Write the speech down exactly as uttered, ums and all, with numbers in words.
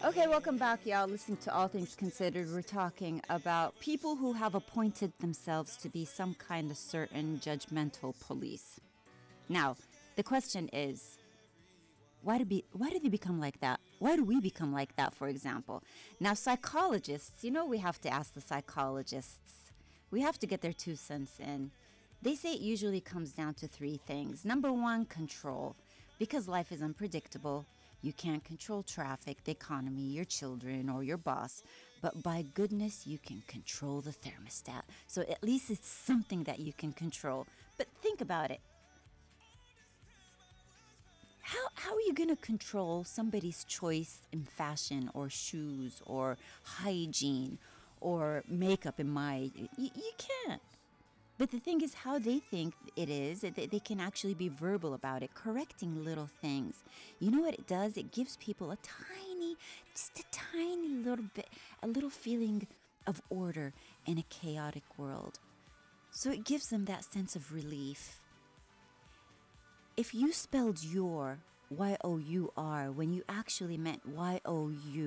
Okay, welcome back, y'all. Listening to All Things Considered, we're talking about people who have appointed themselves to be some kind of certain judgmental police. Now, the question is, why do, be, why do they become like that? Why do we become like that, for example? Now, psychologists, you know, we have to ask the psychologists. We have to get their two cents in. They say it usually comes down to three things. Number one, control. Because life is unpredictable, you can't control traffic, the economy, your children, or your boss. But by goodness, you can control the thermostat. So at least it's something that you can control. But think about it. How, how are you going to control somebody's choice in fashion or shoes or hygiene or makeup in my... You, you can't. But the thing is how they think it is, that they can actually be verbal about it, correcting little things. You know what it does? It gives people a tiny, just a tiny little bit, a little feeling of order in a chaotic world. So it gives them that sense of relief. If you spelled your, Y O U R, when you actually meant Y O U,